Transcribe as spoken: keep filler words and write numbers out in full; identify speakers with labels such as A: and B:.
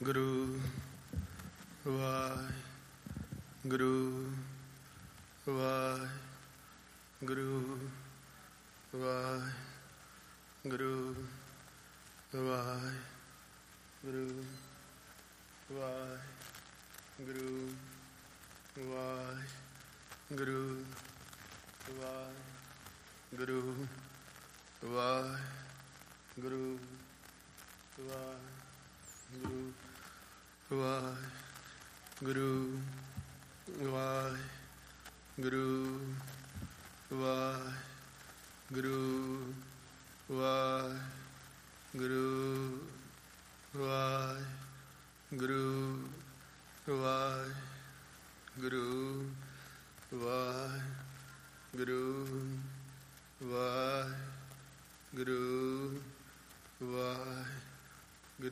A: Guru Waheguru Waheguru Waheguru Waheguru Waheguru Waheguru Waheguru Waheguru Waheguru Waheguru Waheguru Waheguru Waheguru Waheguru Waheguru